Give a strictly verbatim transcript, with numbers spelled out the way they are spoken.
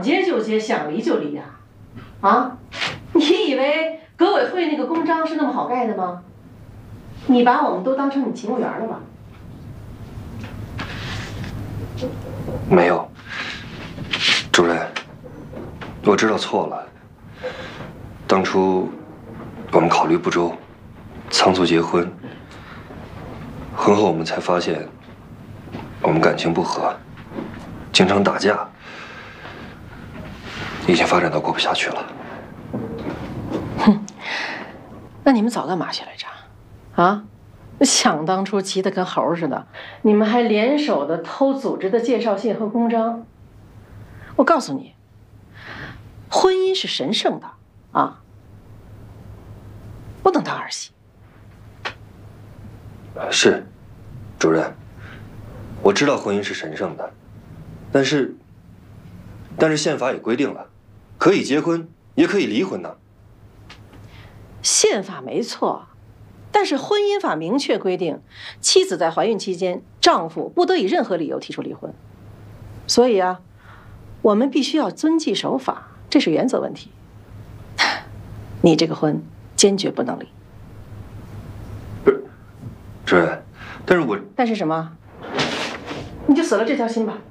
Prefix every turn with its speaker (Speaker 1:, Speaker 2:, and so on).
Speaker 1: 想结就结，想离就离呀！啊，你以为革委会那个公章是那么好盖的吗？你把我们都当成你勤务员了吧？
Speaker 2: 没有，主任，我知道错了。当初我们考虑不周，仓促结婚。婚后我们才发现，我们感情不和，经常打架，已经发展到过不下去了。
Speaker 1: 哼，那你们早干嘛去来着？啊？想当初急得跟猴似的，你们还联手的偷组织的介绍信和公章。我告诉你，婚姻是神圣的啊，不能当儿戏。
Speaker 2: 是，主任，我知道婚姻是神圣的，但是，但是宪法也规定了，可以结婚，也可以离婚呢。
Speaker 1: 宪法没错。但是婚姻法明确规定，妻子在怀孕期间，丈夫不得以任何理由提出离婚。所以啊，我们必须要遵纪守法，这是原则问题。你这个婚坚决不能离。
Speaker 2: 不是，主任，但是我……
Speaker 1: 但是什么？你就死了这条心吧。